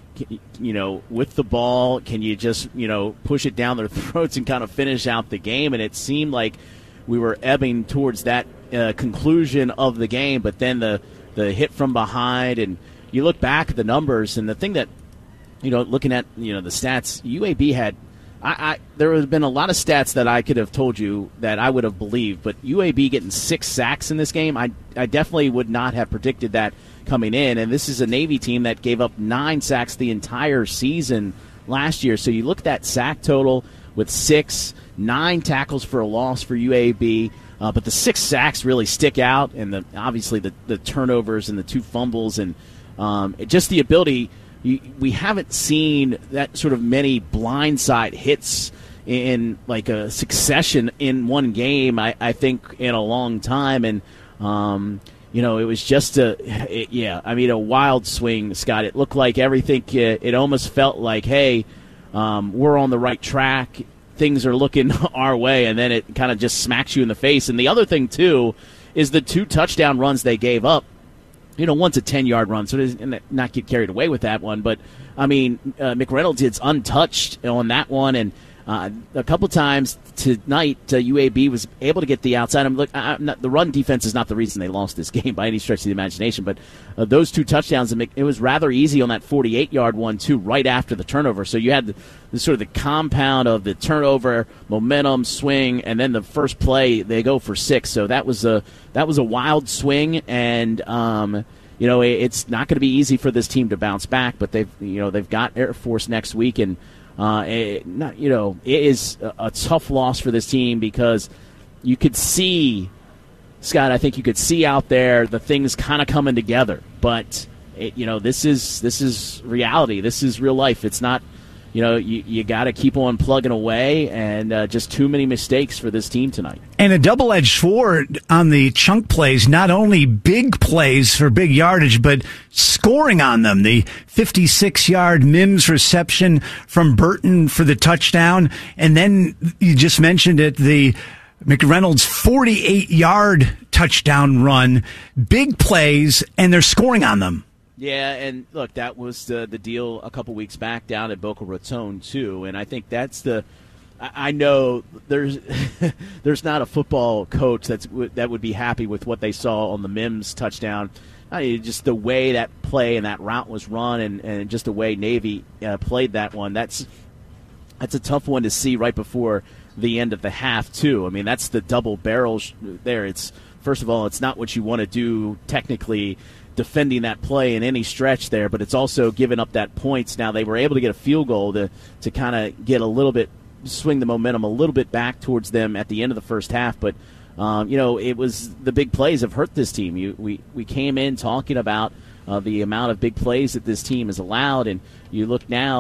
S1: you know, with the ball, can you just, you know, push it down their throats and kind of finish out the game? And it seemed like we were ebbing towards that uh, conclusion of the game, but then the, the hit from behind, and you look back at the numbers, and the thing that, you know, looking at, you know, the stats, U A B had, I, I, there have been a lot of stats that I could have told you that I would have believed, but U A B getting six sacks in this game, I, I definitely would not have predicted that coming in. And this is a Navy team that gave up nine sacks the entire season last year. So you look at that sack total with six, nine tackles for a loss for U A B, uh, but the six sacks really stick out, and the obviously the, the turnovers and the two fumbles, and um, it, just the ability. We haven't seen that sort of many blindside hits in like a succession in one game, I, I think, in a long time. And, um, you know, it was just a, it, yeah, I mean, a wild swing, Scott. It looked like everything, it, it almost felt like, hey, um, we're on the right track. Things are looking our way. And then it kind of just smacks you in the face. And the other thing, too, is the two touchdown runs they gave up. You know, one's a ten-yard run, so it doesn't not get carried away with that one. But, I mean, uh, McReynolds is untouched on that one. And uh, a couple times tonight, uh, U A B was able to get the outside. I'm look, I'm not, the run defense is not the reason they lost this game by any stretch of the imagination. But uh, those two touchdowns, it was rather easy on that forty-eight-yard one, too, right after the turnover. So you had the, the sort of the compound of the turnover, momentum, swing, and then the first play, they go for six. So that was a that was a wild swing, and um, you know, it, it's not going to be easy for this team to bounce back. But they've you know they've got Air Force next week, and uh, it, not you know it is a, a tough loss for this team, because you could see, Scott, I think you could see out there the things kind of coming together. But it, you know this is this is reality. This is real life. It's not. You know, you, you got to keep on plugging away, and uh, just too many mistakes for this team tonight.
S18: And a double-edged sword on the chunk plays, not only big plays for big yardage, but scoring on them. The fifty-six-yard Mims reception from Burton for the touchdown, and then you just mentioned it, the McReynolds forty-eight-yard touchdown run. Big plays, and they're scoring on them.
S1: Yeah, and look, that was the, the deal a couple weeks back down at Boca Raton, too. And I think that's the – I know there's there's not a football coach that's that would be happy with what they saw on the Mims touchdown. I mean, just the way that play and that route was run, and, and just the way Navy uh, played that one, that's that's a tough one to see right before the end of the half, too. I mean, that's the double barrel sh- there. It's first of all, it's not what you want to do technically – defending that play in any stretch there, but it's also giving up that points. Now they were able to get a field goal to to kind of get a little bit, swing the momentum a little bit back towards them at the end of the first half. But um, you know, it was the big plays have hurt this team. You, we we came in talking about uh, the amount of big plays that this team has allowed, and you look now.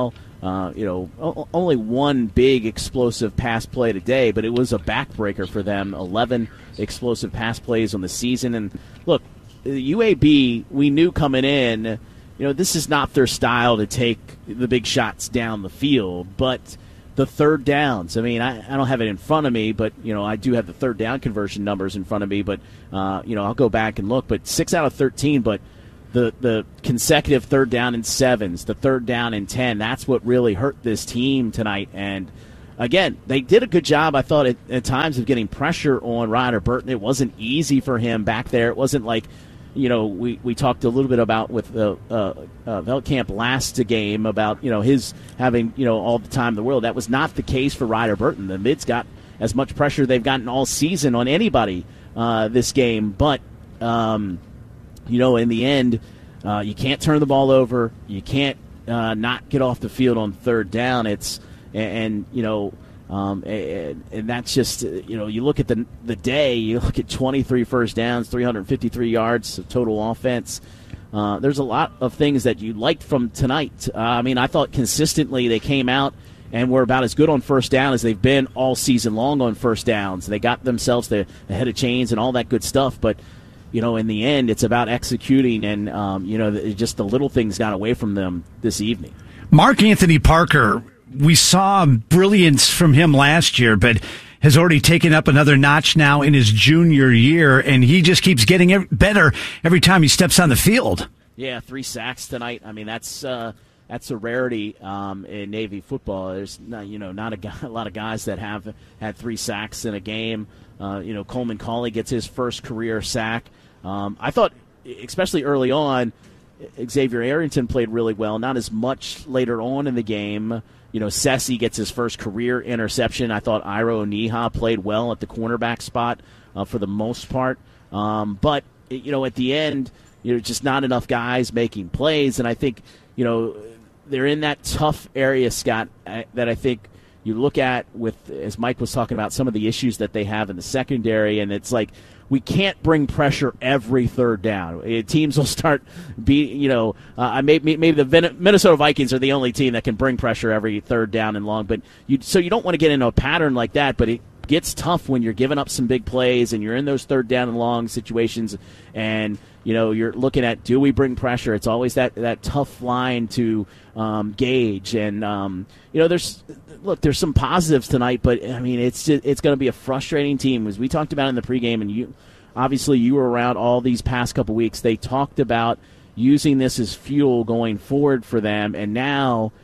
S1: uh, you know, o- only one big explosive pass play today, but it was a backbreaker for them. eleven explosive pass plays on the season. And look, U A B, we knew coming in, you know, this is not their style to take the big shots down the field, but the third downs. I mean, I, I don't have it in front of me, but, you know, I do have the third down conversion numbers in front of me, but, uh, you know, I'll go back and look. But six out of thirteen, but the, the consecutive third down and sevens, the third down and ten, that's what really hurt this team tonight. And, again, they did a good job, I thought, at, at times of getting pressure on Ryder Burton. It wasn't easy for him back there. It wasn't like, you know, we, we talked a little bit about with uh, uh, uh, Veldkamp last game about, you know, his having, you know, all the time in the world. That was not the case for Ryder Burton. The Mids got as much pressure they've gotten all season on anybody uh, this game. But, um, you know, in the end, uh, you can't turn the ball over. You can't uh, not get off the field on third down. It's and, and you know, Um, and, and that's just, you know, you look at the the day, you look at twenty-three first downs, three hundred fifty-three yards of total offense. Uh, there's a lot of things that you liked from tonight. Uh, I mean, I thought consistently they came out and were about as good on first down as they've been all season long on first downs. They got themselves the, the head of chains and all that good stuff. But, you know, in the end, it's about executing, and, um, you know, just the little things got away from them this evening.
S18: Mark Anthony Parker, we saw brilliance from him last year, but has already taken up another notch now in his junior year, and he just keeps getting better every time he steps on the field.
S1: Yeah, three sacks tonight. I mean, that's uh, that's a rarity um, in Navy football. There's not, you know, not a, guy, a lot of guys that have had three sacks in a game. Uh, you know, Coleman Cauley gets his first career sack. Um, I thought, especially early on, Xavier Arrington played really well. Not as much later on in the game. You know, Sessi gets his first career interception. I thought Iro Niha played well at the cornerback spot uh, for the most part. Um, but, you know, at the end, you know, just not enough guys making plays. And I think, you know, they're in that tough area, Scott, that I think you look at with, as Mike was talking about, some of the issues that they have in the secondary. And it's like, we can't bring pressure every third down. Teams will start, be you know, uh, maybe, maybe the Minnesota Vikings are the only team that can bring pressure every third down and long. But you, so you don't want to get into a pattern like that. But it gets tough when you're giving up some big plays and you're in those third down and long situations. And you know, you're looking at, do we bring pressure? It's always that that tough line to um, gauge. And um, you know, there's look, there's some positives tonight, but I mean, it's just, it's going to be a frustrating team, as we talked about in the pregame. And you, obviously, you were around all these past couple weeks. They talked about using this as fuel going forward for them, and now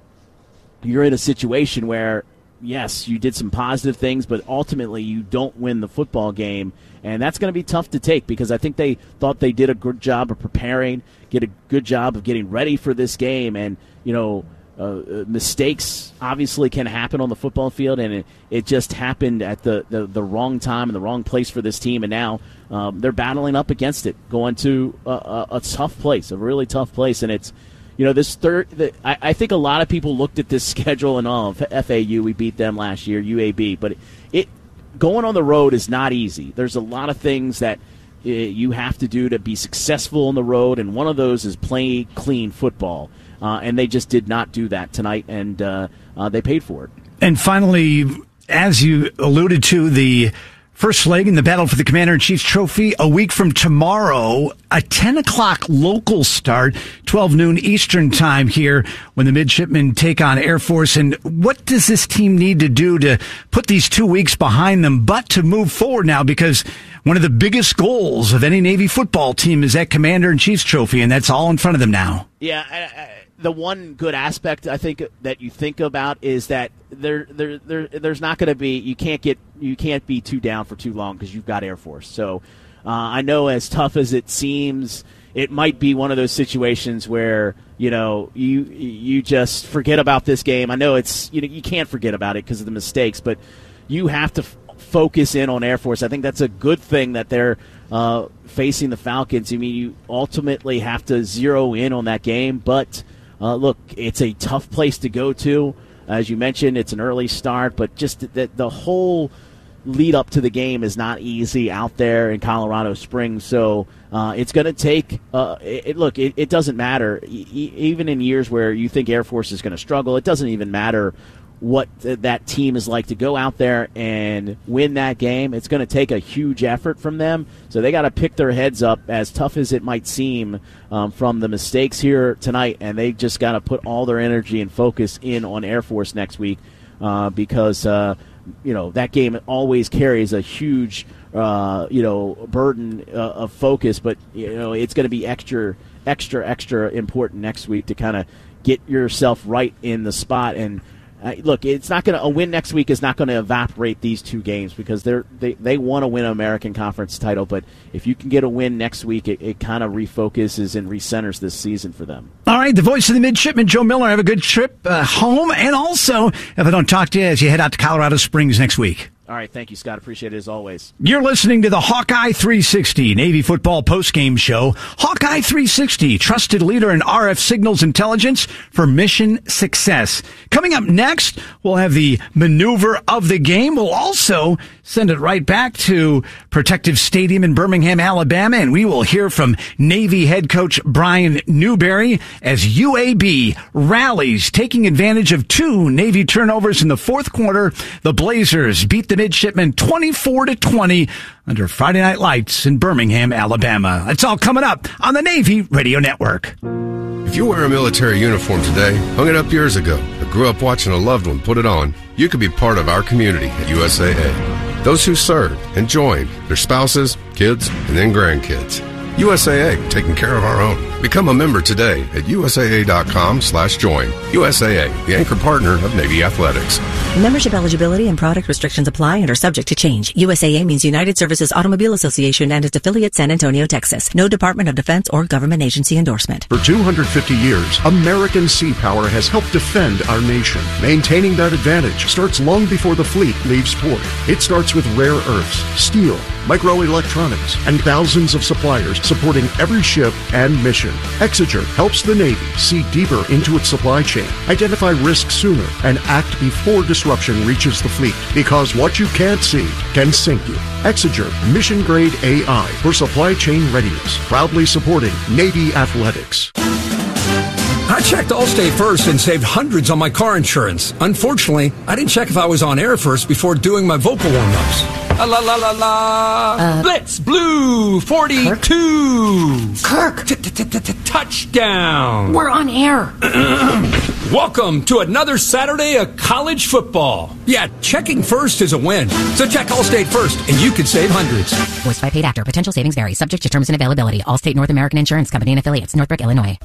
S1: you're in a situation where, yes, you did some positive things, but ultimately you don't win the football game. And that's going to be tough to take, because I think they thought they did a good job of preparing, get a good job of getting ready for this game. And, you know, uh, mistakes obviously can happen on the football field, and it, it just happened at the, the, the wrong time and the wrong place for this team. And now um, they're battling up against it, going to a, a, a tough place, a really tough place. And it's, you know, this third, the, I, I think a lot of people looked at this schedule and, oh, F A U, we beat them last year, U A B, but it, it going on the road is not easy. There's a lot of things that uh, you have to do to be successful on the road, and one of those is play clean football. Uh, and they just did not do that tonight, and uh, uh, they paid for it.
S18: And finally, as you alluded to, the first leg in the battle for the Commander-in-Chief's trophy a week from tomorrow, a ten o'clock local start, twelve noon Eastern time here when the midshipmen take on Air Force. And what does this team need to do to put these two weeks behind them, but to move forward now? Because one of the biggest goals of any Navy football team is that Commander-in-Chief's trophy, and that's all in front of them now.
S1: Yeah, I, I, the one good aspect I think that you think about is that there, there, there there's not going to be, you can't get, you can't be too down for too long because you've got Air Force. So uh, I know, as tough as it seems, it might be one of those situations where, you know, you you just forget about this game. I know it's, you know, you can't forget about it because of the mistakes, but you have to f- focus in on Air Force. I think that's a good thing that they're uh, facing the Falcons. I mean, you ultimately have to zero in on that game, but uh, look, it's a tough place to go to. As you mentioned, it's an early start, but just the, the whole lead up to the game is not easy out there in Colorado Springs. So uh, it's going to take uh, – it, look, it, it doesn't matter. E- even in years where you think Air Force is going to struggle, it doesn't even matter what th- that team is like to go out there and win that game. It's going to take a huge effort from them. So they got to pick their heads up, as tough as it might seem um, from the mistakes here tonight, and they just got to put all their energy and focus in on Air Force next week uh, because uh, – you know, that game always carries a huge, uh, you know, burden uh, of focus, but, you know, it's going to be extra, extra, extra important next week to kind of get yourself right in the spot. And, uh, look, it's not going to, a win next week is not going to evaporate these two games because they're, they, they want to win an American Conference title, but if you can get a win next week, it, it kind of refocuses and recenters this season for them.
S18: All right, the voice of the midshipman, Joe Miller. Have a good trip uh, home. And also, if I don't talk to you as you head out to Colorado Springs next week.
S1: All right, thank you, Scott. Appreciate it as always.
S18: You're listening to the Hawkeye three sixty Navy Football Postgame Show. Hawkeye three sixty, trusted leader in R F signals intelligence for mission success. Coming up next, we'll have the maneuver of the game. We'll also send it right back to Protective Stadium in Birmingham, Alabama, and we will hear from Navy head coach Brian Newberry as U A B rallies, taking advantage of two Navy turnovers in the fourth quarter. The Blazers beat the midshipmen twenty-four to twenty under Friday Night Lights in Birmingham, Alabama. That's all coming up on the Navy Radio Network.
S13: If you wear a military uniform today, hung it up years ago, or grew up watching a loved one put it on, you could be part of our community at U S A A. Those who served and joined, their spouses, kids, and then grandkids. U S A A, taking care of our own. Become a member today at usaa.com slash join. U S A A, the anchor partner of Navy Athletics.
S20: Membership eligibility and product restrictions apply and are subject to change. U S A A means United Services Automobile Association and its affiliate San Antonio, Texas. No Department of Defense or government agency endorsement.
S21: For two hundred fifty years, American Sea Power has helped defend our nation. Maintaining that advantage starts long before the fleet leaves port. It starts with rare earths, steel, microelectronics, and thousands of suppliers supporting every ship and mission. Exeger helps the Navy see deeper into its supply chain, identify risks sooner, and act before disruption reaches the fleet. Because what you can't see can sink you. Exeger Mission Grade A I for supply chain readiness. Proudly supporting Navy Athletics.
S22: I checked Allstate first and saved hundreds on my car insurance. Unfortunately, I didn't check if I was on air first before doing my vocal warm-ups. La la la la la.
S23: Uh,
S22: Blitz Blue forty-two.
S23: Kirk.
S22: Touchdown.
S23: We're on air.
S22: Welcome to another Saturday of college football. Yeah, checking first is a win. So check Allstate first, and you can save hundreds.
S23: Voiced by paid actor. Potential savings vary. Subject to terms and availability. Allstate North American Insurance Company and affiliates. Northbrook, Illinois.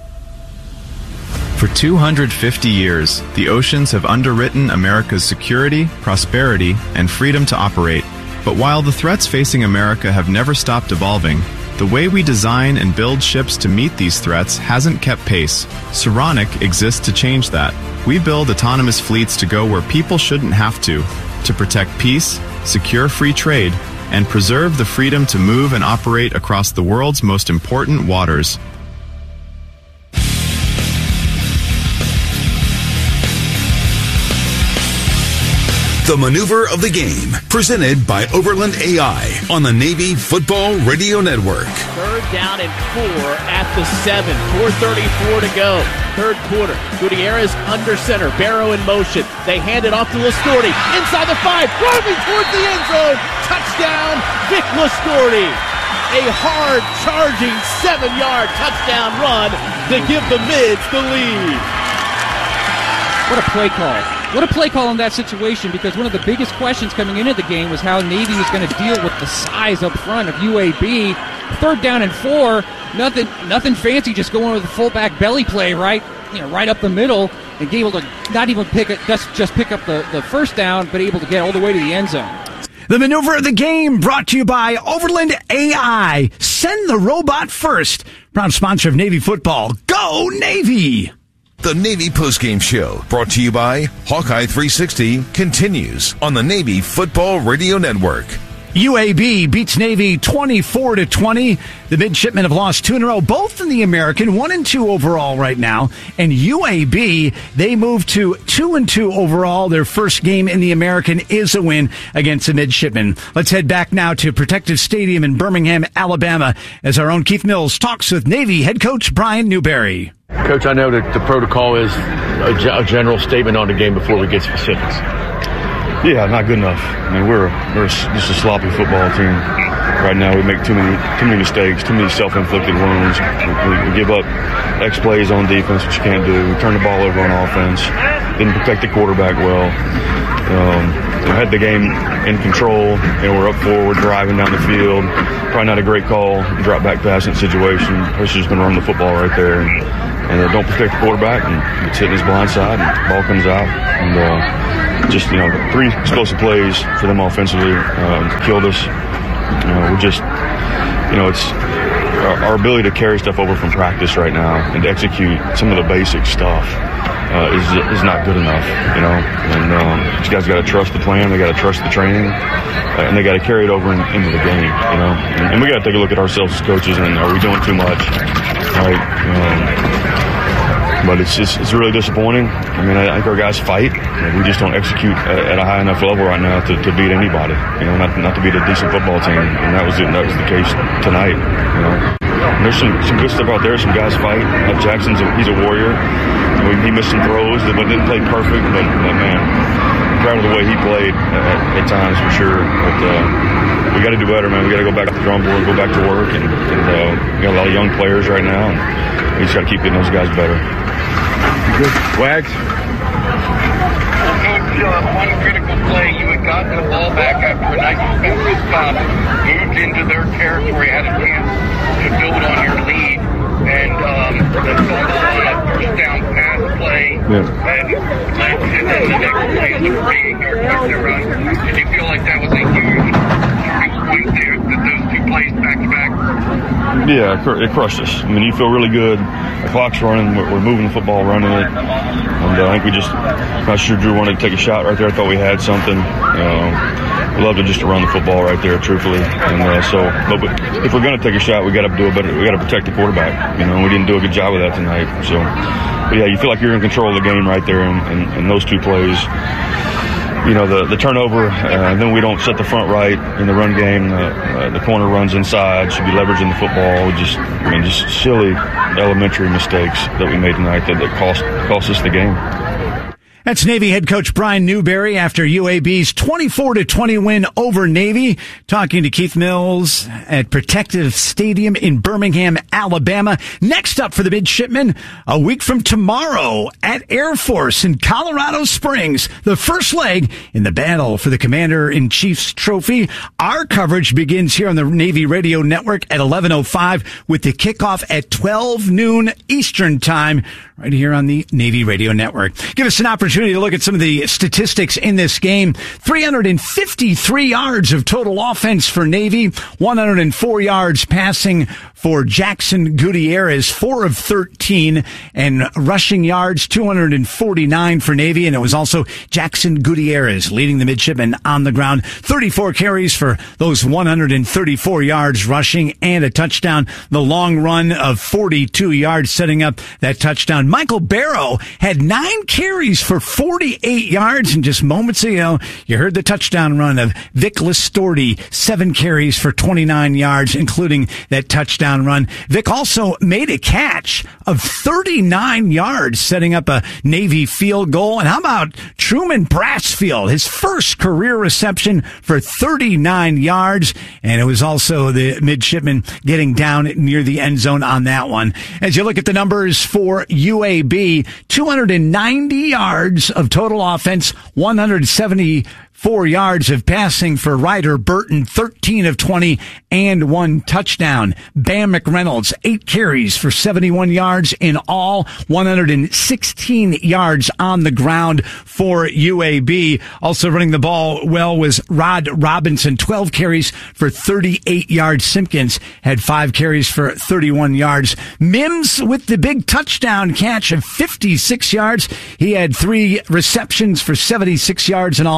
S24: For two hundred fifty years, the oceans have underwritten America's security, prosperity, and freedom to operate. But while the threats facing America have never stopped evolving, the way we design and build ships to meet these threats hasn't kept pace. Saronic exists to change that. We build autonomous fleets to go where people shouldn't have to, to protect peace, secure free trade, and preserve the freedom to move and operate across the world's most important waters.
S25: The Maneuver of the Game, presented by Overland A I on the Navy Football Radio Network.
S1: Third down and four at the seven. four thirty-four to go. Third quarter. Gutierrez under center. Barrow in motion. They hand it off to Lascorti. Inside the five. Driving towards the end zone. Touchdown, Vic Lascorti. A hard charging seven-yard touchdown run to give the Mids the lead.
S2: What a play call. What a play call in that situation, because one of the biggest questions coming into the game was how Navy was going to deal with the size up front of U A B. Third down and four, nothing nothing fancy, just going with the fullback belly play right you know, right up the middle, and able to not even pick it, just, just pick up the, the first down, but able to get all the way to the end zone.
S18: The Maneuver of the Game brought to you by Overland A I. Send the robot first. Proud sponsor of Navy football. Go Navy!
S17: The Navy Postgame Show, brought to you by Hawkeye three sixty, continues on the Navy Football Radio Network.
S18: U A B beats Navy twenty-four to twenty. The midshipmen have lost two in a row, both in the American, one and two overall right now. And U A B, they move to two and two overall. Their first game in the American is a win against the midshipmen. Let's head back now to Protective Stadium in Birmingham, Alabama, as our own Keith Mills talks with Navy head coach Brian Newberry.
S3: Coach, I know that the protocol is a, a general statement on the game before we get specifics.
S5: Yeah, not good enough. I mean, we're we're just a sloppy football team right now. We make too many too many mistakes, too many self-inflicted wounds. We, we give up X plays on defense, which you can't do. We turn the ball over on offense. Didn't protect the quarterback well. Um, we had the game in control, and we're up forward, driving down the field. Probably not a great call, drop back passing situation. Coach just going to run the football right there, and, and uh, don't protect the quarterback, and it's hitting his blind side, and the ball comes out, and. Uh, Just, you know, three explosive plays for them offensively um, killed us. You know, we just, you know, it's our, our ability to carry stuff over from practice right now and to execute some of the basic stuff uh, is is not good enough, you know. And um, these guys got to trust the plan, they got to trust the training, uh, and they got to carry it over in, into the game, you know. And, and we got to take a look at ourselves as coaches, and are we doing too much, right? Um, But it's just, it's really disappointing. I mean, I think our guys fight. We just don't execute at a high enough level right now to, to beat anybody. You know, not not to beat a decent football team, and that was it, that was the case tonight. You know, and there's some, some good stuff out there. Some guys fight. Uh, Jackson's a, he's a warrior. I mean, he missed some throws, but didn't play perfect. But, but man, I'm proud of the way he played at, at times for sure. But uh, we got to do better, man. We got to go back to the drum board, go back to work, and, and uh, we got a lot of young players right now, and we just got to keep getting those guys better. Good. Wags.
S6: Coach, uh, one critical play, you had gotten the ball back after a nice defensive stop, moved into their territory, had a chance to build on your lead, and um, the fumble on a first down pass play, yeah. and led to then the next play is a forty-eight-yard touchdown run. Did you feel like that was a huge turning point there, that those two plays back-to-back?
S5: Yeah, it crushed us. I mean, you feel really good. The clock's running. We're, we're moving the football, running it. And uh, I think we just, I'm not sure Drew wanted to take a shot right there. I thought we had something. Um, we love to just to run the football right there, truthfully. And uh, so, but, but if we're going to take a shot, we got to do a better. We got to protect the quarterback. You know, we didn't do a good job of that tonight. So, but yeah, you feel like you're in control of the game right there, and, and, and those two plays. You know, the, the turnover, uh, then we don't set the front right in the run game. Uh, uh, the corner runs inside, should be leveraging the football. Just, I mean, just silly elementary mistakes that we made tonight that, that cost, cost us the game.
S18: That's Navy head coach Brian Newberry after U A B's twenty-four to twenty win over Navy. Talking to Keith Mills at Protective Stadium in Birmingham, Alabama. Next up for the midshipmen, a week from tomorrow at Air Force in Colorado Springs, the first leg in the battle for the Commander-in-Chief's trophy. Our coverage begins here on the Navy Radio Network at eleven oh five with the kickoff at twelve noon Eastern Time right here on the Navy Radio Network. Give us an opportunity to look at some of the statistics in this game. three hundred fifty-three yards of total offense for Navy, one hundred four yards passing for Jackson Gutierrez, four of thirteen, and rushing yards, two hundred forty-nine for Navy, and it was also Jackson Gutierrez leading the midshipmen on the ground. thirty-four carries for those one hundred thirty-four yards rushing and a touchdown. The long run of forty-two yards setting up that touchdown. Michael Barrow had nine carries for forty-eight yards, and just moments ago, you heard the touchdown run of Vic Listorti, seven carries for twenty-nine yards, including that touchdown run. Vic also made a catch of thirty-nine yards, setting up a Navy field goal. And how about Truman Brassfield, his first career reception for thirty-nine yards, and it was also the midshipman getting down near the end zone on that one. As you look at the numbers for U A B, two hundred ninety yards of total offense, one hundred seventy-four yards of passing for Ryder Burton, thirteen of twenty, and one touchdown. Bam McReynolds, eight carries for seventy-one yards in all, one hundred sixteen yards on the ground for U A B. Also running the ball well was Rod Robinson, twelve carries for thirty-eight yards. Simpkins had five carries for thirty-one yards. Mims with the big touchdown catch of fifty-six yards. He had three receptions for seventy-six yards in all, and Smith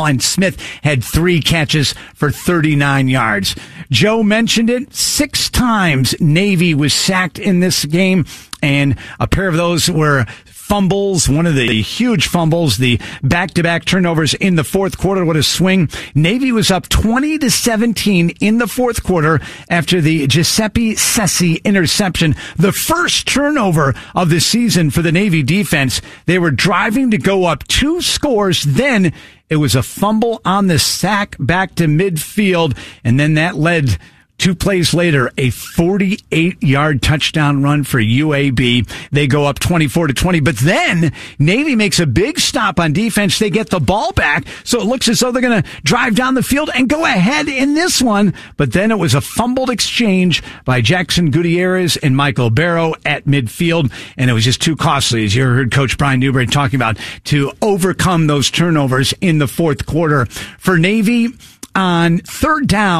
S18: Smith had three catches for thirty-nine yards. Joe mentioned it. Six times Navy was sacked in this game, and a pair of those were fumbles, one of the huge fumbles, the back-to-back turnovers in the fourth quarter. What a swing. Navy was up twenty to seventeen in the fourth quarter after the Giuseppe Sessi interception, the first turnover of the season for the Navy defense. They were driving to go up two scores. Then it was a fumble on the sack back to midfield, and then that led two plays later, a forty-eight yard touchdown run for U A B. They go up twenty-four to twenty, but then Navy makes a big stop on defense. They get the ball back, so it looks as though they're going to drive down the field and go ahead in this one. But then it was a fumbled exchange by Jackson Gutierrez and Michael Barrow at midfield, and it was just too costly, as you heard Coach Brian Newberry talking about, to overcome those turnovers in the fourth quarter. For Navy, on third down,